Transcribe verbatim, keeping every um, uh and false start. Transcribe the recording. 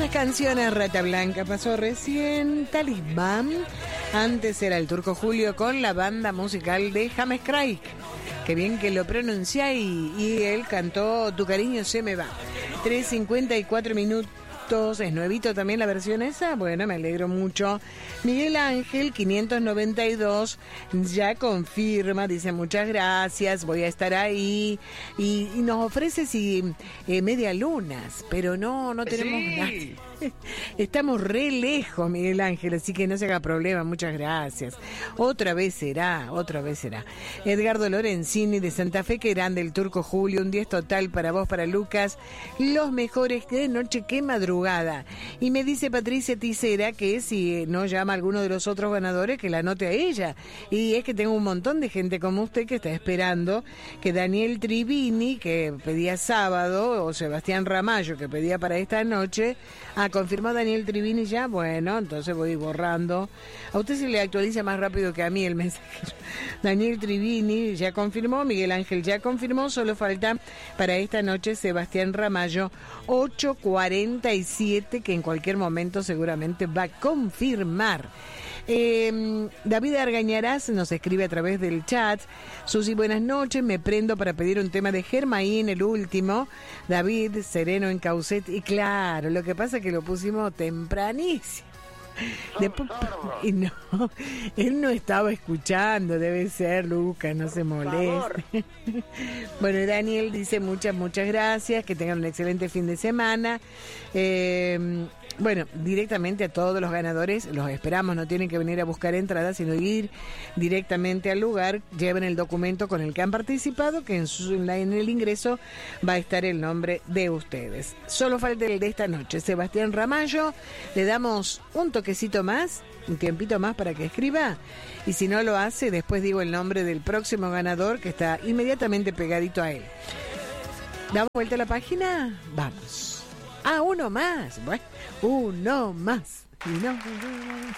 Hermosas canciones, Rata Blanca pasó recién, Talismán. Antes era el Turco Julio con la banda musical de James Craig. Qué bien que lo pronuncia y, y él cantó Tu cariño se me va. tres cincuenta y cuatro minutos. ¿Es nuevito también la versión esa? Bueno, me alegro mucho. Miguel Ángel, quinientos noventa y dos, ya confirma, dice muchas gracias, voy a estar ahí. Y, y nos ofrece si eh, media lunas, pero no, no tenemos Sí. nada. Estamos re lejos, Miguel Ángel, así que no se haga problema, muchas gracias. Otra vez será, otra vez será. Edgardo Lorenzini de Santa Fe, que grande el Turco Julio, un diez total para vos, para Lucas, los mejores que de noche que madrugada. Y me dice Patricia Ticera que si no llama a alguno de los otros ganadores, que la anote a ella. Y es que tengo un montón de gente como usted que está esperando que Daniel Trivini, que pedía sábado, o Sebastián Ramallo, que pedía para esta noche. Ah, confirmó Daniel Trivini ya. Bueno, entonces voy borrando. A usted se le actualiza más rápido que a mí el mensajero. Daniel Trivini ya confirmó, Miguel Ángel ya confirmó, solo falta para esta noche Sebastián Ramallo, ocho cuarenta y siete, que en cualquier momento seguramente va a confirmar. Eh, David Argañarás nos escribe a través del chat. Susi, buenas noches, me prendo para pedir un tema de Germain, el último. David, sereno en Causet. Y claro, lo que pasa es que lo pusimos tempranísimo. Después, y no, él no estaba escuchando, debe ser, Lucas, no se moleste. Bueno, Daniel dice muchas, muchas gracias, que tengan un excelente fin de semana. Eh, bueno, directamente a todos los ganadores los esperamos, no tienen que venir a buscar entradas, sino ir directamente al lugar, lleven el documento con el que han participado, que en, su, en, la, en el ingreso va a estar el nombre de ustedes. Solo falta el de esta noche, Sebastián Ramallo. Le damos un toquecito más, un tiempito más para que escriba, y si no lo hace, después digo el nombre del próximo ganador, que está inmediatamente pegadito a él. ¿Damos vuelta a la página? Vamos. Ah, uno más. Bueno, uno más. Y no...